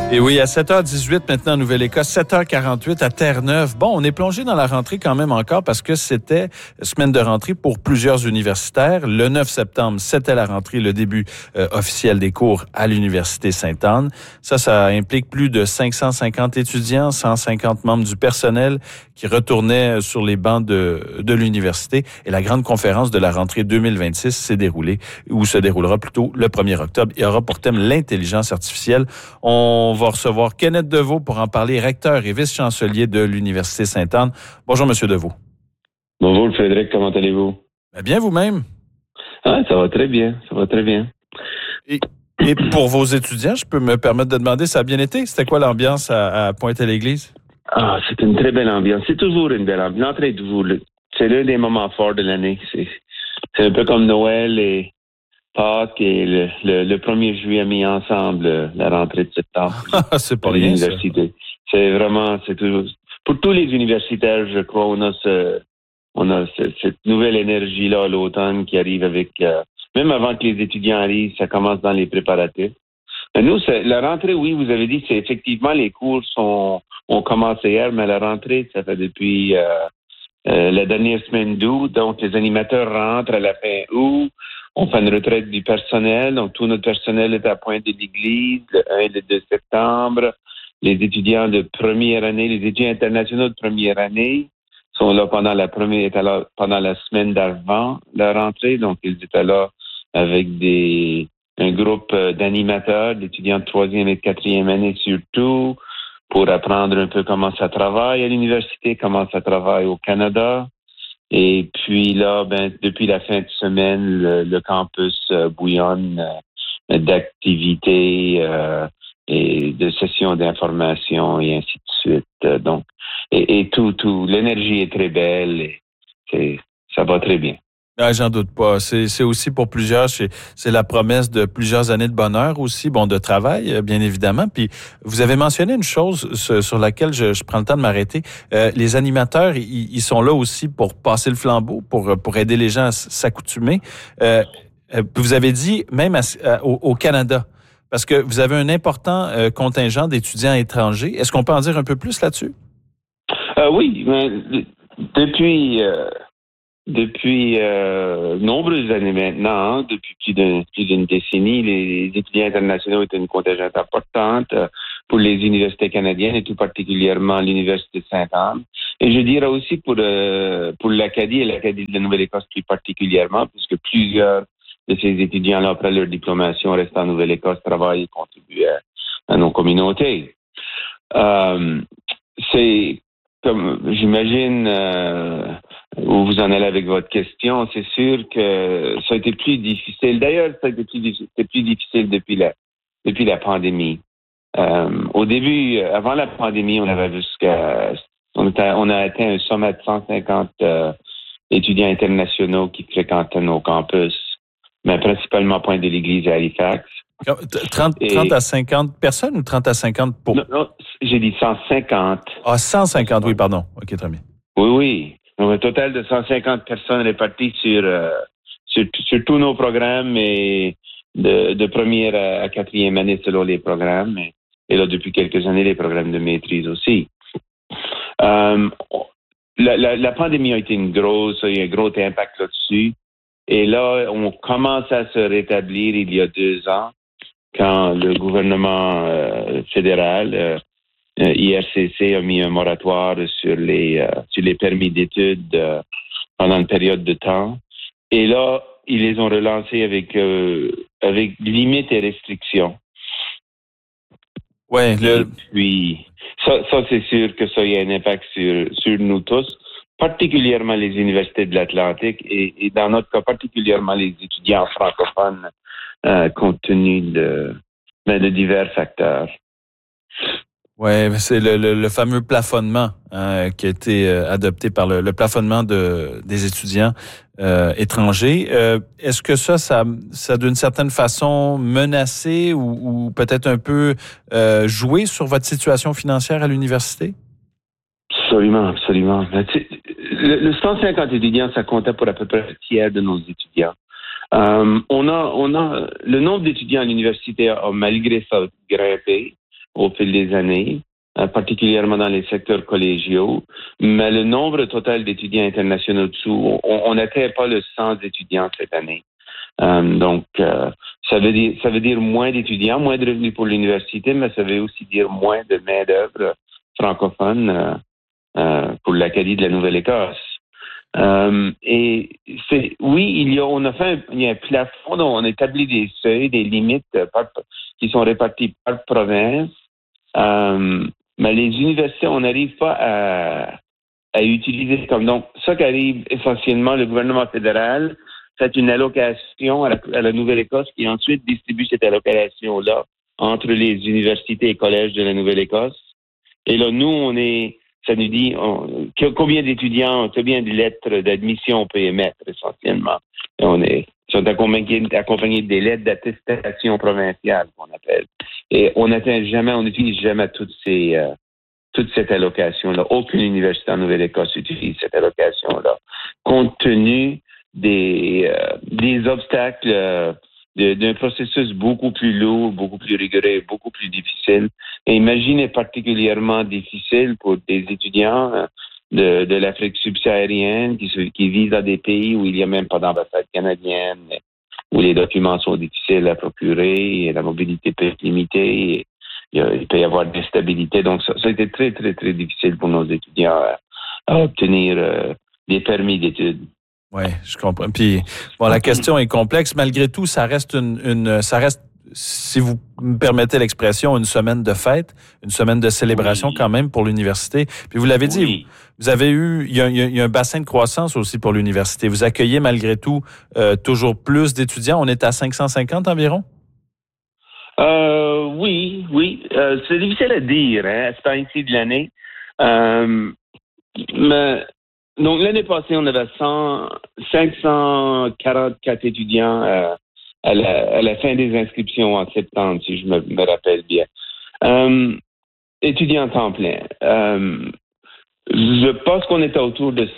Et oui, à 7h18 maintenant en Nouvelle-Écosse, 7h48 à Terre-Neuve. Bon, on est plongé dans la rentrée quand même encore parce que c'était semaine de rentrée pour plusieurs universitaires. Le 9 septembre, c'était la rentrée, le début officiel des cours à l'Université Sainte-Anne. Ça implique plus de 550 étudiants, 150 membres du personnel qui retournaient sur les bancs de l'université. Et la grande conférence de la rentrée 2026 se déroulera plutôt le 1er octobre. Il y aura pour thème l'intelligence artificielle. On va recevoir Kenneth Deveau pour en parler, recteur et vice-chancelier de l'Université Sainte-Anne. Bonjour, Monsieur Deveau. Bonjour, Frédéric, comment allez-vous? Bien, vous-même? Ah, ça va très bien, Et pour vos étudiants, je peux me permettre de demander, ça a bien été? C'était quoi l'ambiance à Pointe-à-l'Église? Ah, c'est une très belle ambiance. C'est toujours une belle ambiance. L'entrée de vous, c'est l'un des moments forts de l'année. C'est un peu comme Noël et Pâques et le 1er juillet mis ensemble, la rentrée de septembre. C'est pas rien, ça. C'est toujours... Pour tous les universitaires, je crois, on a cette nouvelle énergie-là à l'automne qui arrive avec... même avant que les étudiants arrivent, ça commence dans les préparatifs. Mais nous, la rentrée, oui, vous avez dit, c'est effectivement, les cours ont commencé hier, mais la rentrée, ça fait depuis la dernière semaine d'août. Donc, les animateurs rentrent à la fin août. On fait une retraite du personnel. Donc, tout notre personnel est à Pointe-de-l'Église le 1 et le 2 septembre. Les étudiants de première année, les étudiants internationaux de première année sont là pendant la semaine d'avant la rentrée. Donc, ils étaient là avec un groupe d'animateurs, d'étudiants de troisième et de quatrième année surtout, pour apprendre un peu comment ça travaille à l'université, comment ça travaille au Canada. Et puis là, depuis la fin de semaine, le campus bouillonne d'activités et de sessions d'information et ainsi de suite. Donc, et tout, l'énergie est très belle et ça va très bien. Ah, j'en doute pas. C'est aussi pour plusieurs, c'est la promesse de plusieurs années de bonheur aussi, de travail, bien évidemment. Puis, vous avez mentionné une chose sur laquelle je prends le temps de m'arrêter. Les animateurs, ils sont là aussi pour passer le flambeau, pour aider les gens à s'accoutumer. Vous avez dit, même au Canada, parce que vous avez un important contingent d'étudiants étrangers. Est-ce qu'on peut en dire un peu plus là-dessus? Oui, mais depuis nombreuses années maintenant, depuis plus d'une décennie, les étudiants internationaux étaient une contingente importante pour les universités canadiennes et tout particulièrement l'Université de Sainte-Anne. Et je dirais aussi pour l'Acadie et l'Acadie de la Nouvelle-Écosse plus particulièrement, puisque plusieurs de ces étudiants-là, après leur diplomation, restent en Nouvelle-Écosse, travaillent et contribuent à nos communautés. C'est comme j'imagine où vous en allez avec votre question, c'est sûr que ça a été plus difficile. D'ailleurs, ça a été plus difficile depuis la pandémie. Au début, avant la pandémie, on a atteint un sommet de 150 étudiants internationaux qui fréquentaient nos campus, mais principalement Pointe-de-l'Église et Halifax. 30 à 50 personnes ou 30 à 50 pour... Non, j'ai dit 150. Ah, 150, oui, pardon. OK, très bien. Oui. Donc, un total de 150 personnes réparties sur tous nos programmes et de première à quatrième année selon les programmes. Et là, depuis quelques années, les programmes de maîtrise aussi. La pandémie a été il y a un gros impact là-dessus. Et là, on commence à se rétablir il y a 2 ans quand le gouvernement fédéral, IRCC, a mis un moratoire sur les permis d'études pendant une période de temps. Et là, ils les ont relancés avec limites et restrictions. Ouais. Et puis, ça c'est sûr que ça a un impact sur nous tous, particulièrement les universités de l'Atlantique et dans notre cas, particulièrement les étudiants francophones, compte tenu de divers facteurs. Oui, c'est le fameux plafonnement qui a été adopté par le plafonnement des étudiants étrangers. Est-ce que ça d'une certaine façon menacé ou peut-être un peu joué sur votre situation financière à l'université? Absolument. Le 150 étudiants, ça comptait pour à peu près un tiers de nos étudiants. On a le nombre d'étudiants à l'université a malgré ça grimpé. au fil des années, particulièrement dans les secteurs collégiaux. Mais le nombre total d'étudiants internationaux dessous, on n'atteint pas le 100 étudiants cette année. Donc, ça veut dire moins d'étudiants, moins de revenus pour l'université, mais ça veut aussi dire moins de main-d'œuvre francophone pour l'Acadie de la Nouvelle-Écosse. Et il y a un plafond dont on établit des seuils, des limites qui sont réparties par province. Mais les universités, on n'arrive pas à utiliser comme donc ça qu'arrive essentiellement le gouvernement fédéral fait une allocation à la Nouvelle-Écosse qui ensuite distribue cette allocation-là entre les universités et collèges de la Nouvelle-Écosse. Et là, nous, ça nous dit combien d'étudiants, combien de lettres d'admission on peut émettre essentiellement. Et sont accompagnés des lettres d'attestation provinciale qu'on appelle. Et on n'utilise jamais toute cette allocation-là. Aucune université en Nouvelle-Écosse utilise cette allocation-là. Compte tenu des obstacles d'un processus beaucoup plus lourd, beaucoup plus rigoureux, beaucoup plus difficile. Et imaginez particulièrement difficile pour des étudiants de l'Afrique subsaharienne qui vivent dans des pays où il n'y a même pas d'ambassade canadienne, où les documents sont difficiles à procurer, et la mobilité peut être limitée, il peut y avoir de l'instabilité. Donc, ça a été très, très, très difficile pour nos étudiants à obtenir des permis d'études. Oui, je comprends. Puis, bon, la question est complexe. Malgré tout, ça reste ça reste, si vous me permettez l'expression, une semaine de fête, une semaine de célébration quand même pour l'université. Puis vous l'avez dit, vous avez il y a un bassin de croissance aussi pour l'université. Vous accueillez malgré tout toujours plus d'étudiants. On est à 550 environ? Oui. C'est difficile à dire, à ce temps-ci de l'année. Mais donc, l'année passée, on avait 544 étudiants à la fin des inscriptions en septembre, si je me rappelle bien. Étudiants temps plein. Je pense qu'on était autour de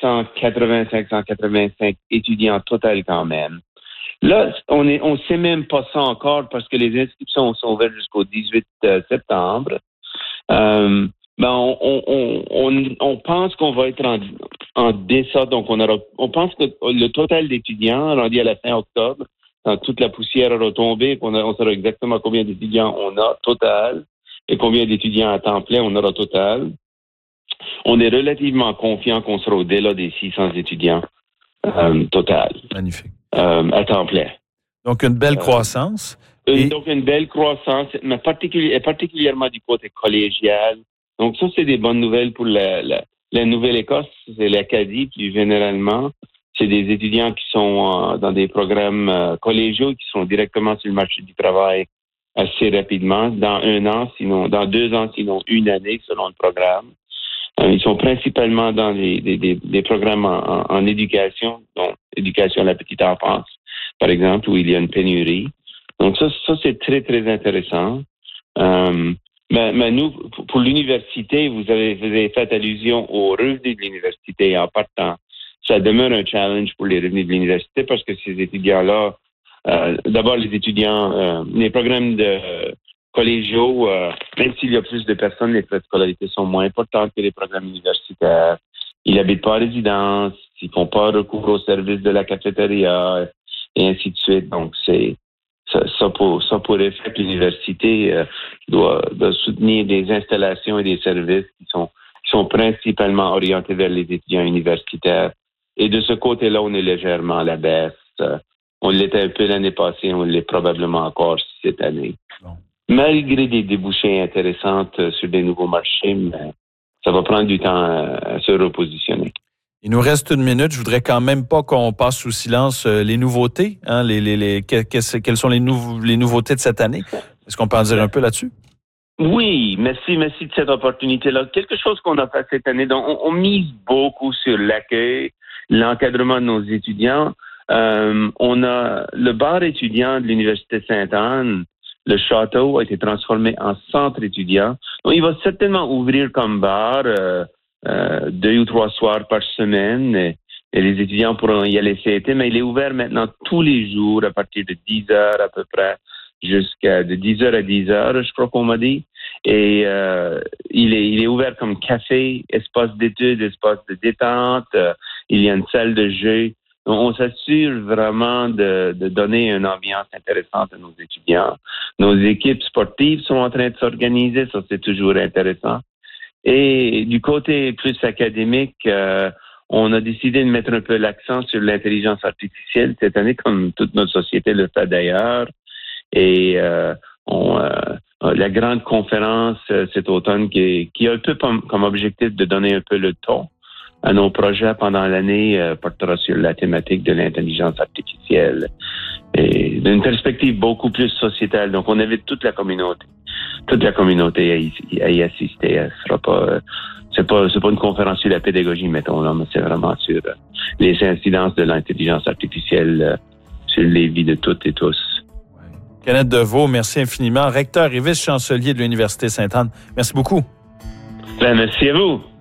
585 étudiants total quand même. Là, on sait même pas ça encore parce que les inscriptions sont ouvertes jusqu'au 18 septembre. On pense qu'on va être en décembre, donc on pense que le total d'étudiants rendu à la fin octobre, quand toute la poussière aura tombé, on saura exactement combien d'étudiants on a total et combien d'étudiants à temps plein on aura total. On est relativement confiant qu'on sera au-delà des 600 étudiants total. Magnifique. À temps plein. Donc, une belle croissance. Donc, une belle croissance, mais particulièrement du côté collégial. Donc, ça, c'est des bonnes nouvelles pour la Nouvelle-Écosse, c'est l'Acadie, plus généralement. C'est des étudiants qui sont dans des programmes collégiaux, qui sont directement sur le marché du travail assez rapidement, dans 1 an, sinon dans 2 ans, sinon 1 année, selon le programme. Ils sont principalement dans des programmes en éducation, donc éducation à la petite enfance, par exemple, où il y a une pénurie. Donc ça c'est très, très intéressant. Mais nous, pour l'université, vous avez fait allusion aux revenus de l'université en partant. Ça demeure un challenge pour les revenus de l'université parce que ces étudiants-là, d'abord les programmes de collégiaux, même s'il y a plus de personnes, les frais de scolarité sont moins importants que les programmes universitaires. Ils n'habitent pas en résidence, ils font pas recours au service de la cafétéria, et ainsi de suite. Donc, ça pourrait faire que l'université doit soutenir des installations et des services qui sont principalement orientés vers les étudiants universitaires. Et de ce côté-là, on est légèrement à la baisse. On l'était un peu l'année passée, on l'est probablement encore cette année. Bon. Malgré des débouchés intéressantes sur des nouveaux marchés, mais ça va prendre du temps à se repositionner. Il nous reste 1 minute. Je voudrais quand même pas qu'on passe sous silence les nouveautés. Hein, quelles sont les nouveautés de cette année? Est-ce qu'on peut en dire un peu là-dessus? Oui, merci de cette opportunité-là. Quelque chose qu'on a fait cette année, donc on mise beaucoup sur l'accueil, l'encadrement de nos étudiants. On a le bar étudiant de l'Université Sainte-Anne. Le château a été transformé en centre étudiant. Donc, il va certainement ouvrir comme bar 2 ou 3 soirs par semaine. Et les étudiants pourront y aller fêter, mais il est ouvert maintenant tous les jours à partir de 10 heures à peu près, jusqu'à de 10 heures à 10 heures, je crois qu'on m'a dit. Et il est ouvert comme café, espace d'études, espace de détente. Il y a une salle de jeu. On s'assure vraiment de donner une ambiance intéressante à nos étudiants. Nos équipes sportives sont en train de s'organiser, ça c'est toujours intéressant. Et du côté plus académique, on a décidé de mettre un peu l'accent sur l'intelligence artificielle cette année, comme toute notre société le fait d'ailleurs. Et la grande conférence cet automne qui a un peu comme objectif de donner un peu le ton à nos projets pendant l'année portera sur la thématique de l'intelligence artificielle et d'une perspective beaucoup plus sociétale. Donc, on invite toute la communauté à y assister. C'est pas une conférence sur la pédagogie, mettons là, mais c'est vraiment sur les incidences de l'intelligence artificielle sur les vies de toutes et tous. Kenneth Deveau, merci infiniment, recteur et vice-chancelier de l'Université Sainte-Anne. Merci beaucoup. Merci à vous.